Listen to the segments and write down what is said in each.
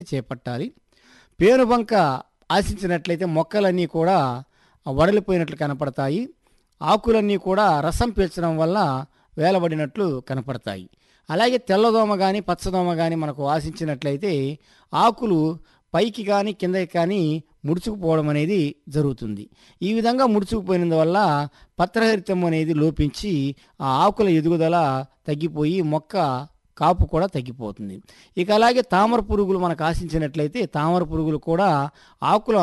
చేపట్టాలి. పేనుబంక ఆశించినట్లయితే మొక్కలన్నీ కూడా వడలిపోయినట్లు కనపడతాయి. ఆకులన్నీ కూడా రసం పీల్చడం వల్ల వేలబడినట్లు కనపడతాయి. అలాగే తెల్లదోమ కానీ పచ్చదోమ కానీ మనకు ఆశించినట్లయితే ఆకులు పైకి కానీ కిందకి కానీ ముడుచుకుపోవడం అనేది జరుగుతుంది. ఈ విధంగా ముడుచుకుపోయినందువల్ల పత్రహరితం అనేది లోపించి ఆ ఆకుల ఎదుగుదల తగ్గిపోయి మొక్క కాపు కూడా తగ్గిపోతుంది. ఇక అలాగే తామర పురుగులు మనకు ఆశించినట్లయితే తామర పురుగులు కూడా ఆకుల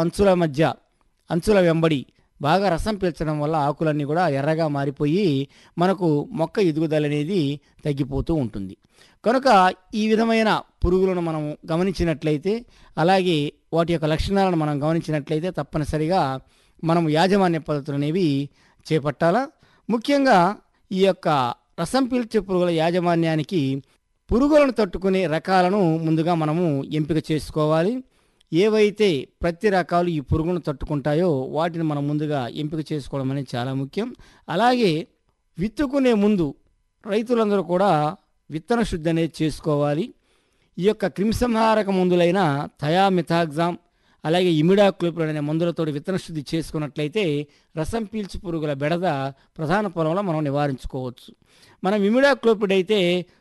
అంచుల వెంబడి బాగా రసం పీల్చడం వల్ల ఆకులన్నీ కూడా ఎర్రగా మారిపోయి మనకు మొక్క ఎదుగుదల అనేది తగ్గిపోతూ ఉంటుంది. కనుక ఈ విధమైన పురుగులను మనం గమనించినట్లయితే అలాగే వాటి యొక్క లక్షణాలను మనం గమనించినట్లయితే తప్పనిసరిగా మనం యాజమాన్య పద్ధతులు అనేవి చేపట్టాలా. ముఖ్యంగా ఈ యొక్క రసం పీల్చే పురుగుల యాజమాన్యానికి పురుగులను తట్టుకునే రకాలను ముందుగా మనము ఎంపిక చేసుకోవాలి. ఏవైతే ప్రతి రకాలు ఈ పురుగులను తట్టుకుంటాయో వాటిని మనం ముందుగా ఎంపిక చేసుకోవడం అనేది చాలా ముఖ్యం. అలాగే విత్తుకునే ముందు రైతులందరూ కూడా విత్తన శుద్ధి అనేది చేసుకోవాలి. ఈ యొక్క క్రిమిసంహారక మందులైన థయామిథాగ్జామ్ అలాగే ఇమిడాక్లోపిడ్ అనే మందులతో విత్తన శుద్ధి చేసుకున్నట్లయితే రసం పీల్చు పురుగుల బెడద ప్రధాన పొలంలో మనం నివారించుకోవచ్చు. మనం ఇమిడాక్లోపిడ్ అయితే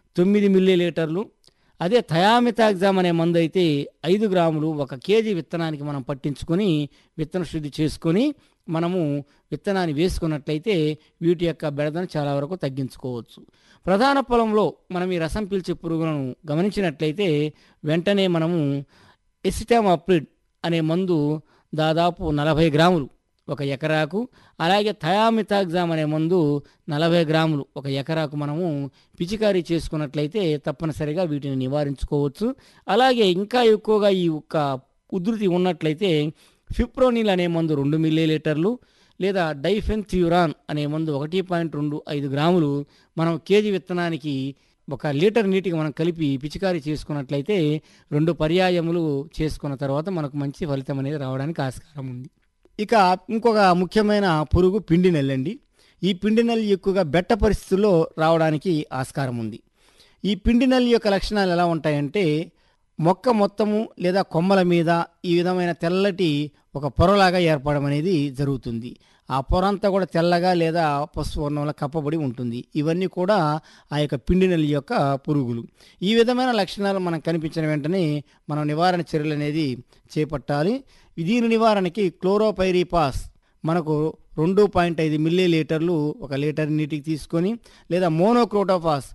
9 మిల్లీలీటర్లు, అదే థయామిథాగ్జామ్ అనే మందు అయితే 5 గ్రాములు 1 కేజీ విత్తనానికి మనం పట్టించుకొని విత్తన శుద్ధి చేసుకొని మనము విత్తనాన్ని వేసుకున్నట్లయితే వీటి యొక్క బెడదను చాలా వరకు తగ్గించుకోవచ్చు. ప్రధాన పొలంలో మనం ఈ రసం పీల్చే పురుగులను గమనించినట్లయితే వెంటనే మనము ఎసిటామాప్రిడ్ అనే మందు దాదాపు 40 గ్రాములు 1 ఎకరాకు, అలాగే థయామిథాగ్జామ్ అనే మందు 40 గ్రాములు 1 ఎకరాకు మనము పిచికారీ చేసుకున్నట్లయితే తప్పనిసరిగా వీటిని నివారించుకోవచ్చు. అలాగే ఇంకా ఎక్కువగా ఈ యొక్క ఉధృతి ఉన్నట్లయితే ఫిప్రోనిల్ అనే మందు 2 మిల్లీలీటర్లు లేదా డైఫెన్థ్యూరాన్ అనే మందు 1.25 గ్రాములు మనం కేజీ విత్తనానికి 1 లీటర్ నీటికి మనం కలిపి పిచికారీ చేసుకున్నట్లయితే 2 పర్యాయములు చేసుకున్న తర్వాత మనకు మంచి ఫలితం అనేది రావడానికి ఆస్కారం ఉంది. ఇక ఇంకొక ముఖ్యమైన పురుగు పిండి నెల్లండి. ఈ పిండి నల్లి ఎక్కువగా బెట్ట పరిస్థితుల్లో రావడానికి ఆస్కారం ఉంది. ఈ పిండి నల్లి యొక్క లక్షణాలు ఎలా ఉంటాయంటే మొక్క మొత్తము లేదా కొమ్మల మీద ఈ విధమైన తెల్లటి ఒక పొరలాగా ఏర్పడడం అనేది జరుగుతుంది. ఆ పొర అంతా కూడా తెల్లగా లేదా పసుపు వర్ణంలో కప్పబడి ఉంటుంది. ఇవన్నీ కూడా ఆ యొక్క పిండి నల్లి యొక్క పురుగులు. ఈ విధమైన లక్షణాలు మనకు కనిపించిన వెంటనే మనం నివారణ చర్యలు అనేది చేపట్టాలి. దీని నివారణకి క్లోరోపైరిపాస్ మనకు 2.5 మిల్లీలీటర్లు 1 లీటర్ నీటికి తీసుకొని లేదా మోనోక్రోటోఫాస్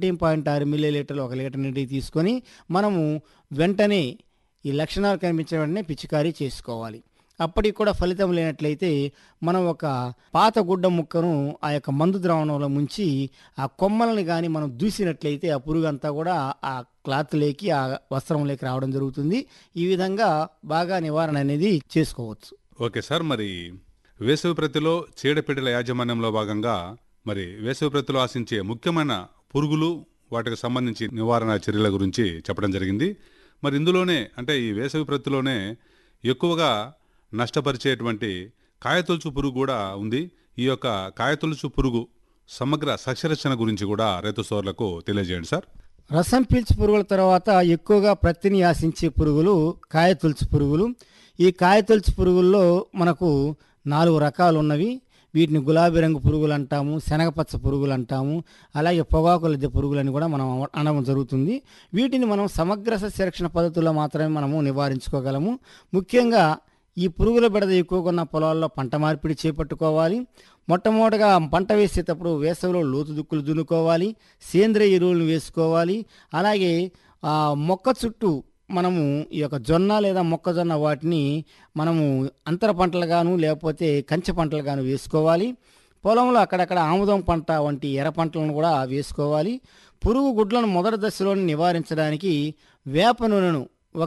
1.6 మిల్లీలీటర్లు 1 లీటర్ నీటికి తీసుకొని మనము వెంటనే ఈ లక్షణాలు కనిపించిన వెంటనే పిచికారీ చేసుకోవాలి. అప్పటికి కూడా ఫలితం లేనట్లయితే మనం ఒక పాత గుడ్డ ముక్కను ఆ యొక్క మందు ద్రావణంలో ముంచి ఆ కొమ్మలని కానీ మనం దూసినట్లయితే ఆ పురుగు అంతా కూడా ఆ క్లాత్లోకి ఆ వస్త్రంలోకి రావడం జరుగుతుంది. ఈ విధంగా బాగా నివారణ అనేది చేసుకోవచ్చు. ఓకే సార్, మరి వేసవి ప్రతిలో చీడపీడల యాజమాన్యంలో భాగంగా మరి వేసవి ప్రతిలో ఆశించే ముఖ్యమైన పురుగులు వాటికి సంబంధించి నివారణ చర్యల గురించి చెప్పడం జరిగింది. మరి ఇందులోనే అంటే ఈ వేసవి ప్రతిలోనే ఎక్కువగా నష్టపరిచేటువంటి కాయతొలుచు పురుగు కూడా ఉంది. ఈ యొక్క కాయతొలుచు పురుగు సమగ్ర సస్యరక్షణ గురించి కూడా రైతు సోదరులకు తెలియజేయండి సార్. రసం పీల్చు పురుగుల తర్వాత ఎక్కువగా ప్రత్తిని ఆశించే పురుగులు కాయతొలుచు పురుగులు. ఈ కాయతొలుచు పురుగుల్లో మనకు 4 రకాలు ఉన్నవి. వీటిని గులాబీ రంగు పురుగులు అంటాము, శనగపచ్చ పురుగులు అంటాము, అలాగే పొగాకు లద్దె పురుగులని కూడా మనం అనడం జరుగుతుంది. వీటిని మనం సమగ్ర సస్యరక్షణ పద్ధతుల్లో మాత్రమే మనము నివారించుకోగలము. ముఖ్యంగా ఈ పురుగుల బెడద ఎక్కువగా ఉన్న పొలాల్లో పంట మార్పిడి చేపట్టుకోవాలి. మొట్టమొదటిగా పంట వేసేటప్పుడు వేసవిలో లోతు దుక్కులు దున్నుకోవాలి, సేంద్రియ ఎరువులను వేసుకోవాలి. అలాగే మొక్క చుట్టూ మనము ఈ యొక్క జొన్న లేదా మొక్కజొన్న వాటిని మనము అంతర పంటలుగాను లేకపోతే కంచె పంటలుగాను వేసుకోవాలి. పొలంలో అక్కడక్కడ ఆముదం పంట వంటి ఎర్ర పంటలను కూడా వేసుకోవాలి. పురుగు గుడ్లను మొదటి దశలోని నివారించడానికి వేప నూనెను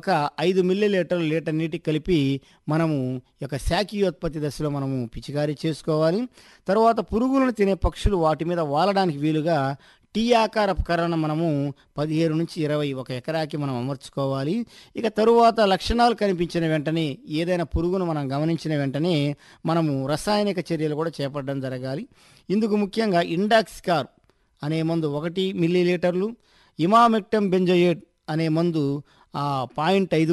5 మిల్లీలీటర్లు లీటర్ నీటికి కలిపి మనము ఈ యొక్క శాఖీయోత్పత్తి దశలో మనము పిచికారీ చేసుకోవాలి. తర్వాత పురుగులను తినే పక్షులు వాటి మీద వాలడానికి వీలుగా టీ ఆకారపు కర్రను మనము 15 నుంచి 20 1 ఎకరాకి మనం అమర్చుకోవాలి. ఇక తరువాత లక్షణాలు కనిపించిన వెంటనే ఏదైనా పురుగును మనం గమనించిన వెంటనే మనము రసాయనిక చర్యలు కూడా చేపట్టడం జరగాలి. ఇందుకు ముఖ్యంగా ఇండాక్సికార్ అనే మందు 1 మిల్లీలీటర్లు, ఇమామెక్టమ్ బెంజోయేట్ అనే మందు 0.5